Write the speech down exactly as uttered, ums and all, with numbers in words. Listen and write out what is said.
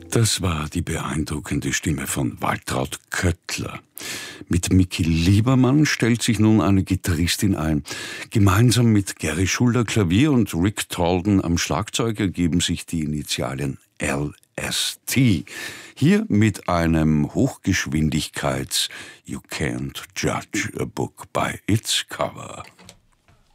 Das war die beeindruckende Stimme von Waltraud Köttler. Mit Micky Liebermann stellt sich nun eine Gitarristin ein. Gemeinsam mit Gary Schuller Klavier und Rick Talden am Schlagzeug ergeben sich die Initialien L S T. Hier mit einem Hochgeschwindigkeits You Can't Judge a Book by Its Cover.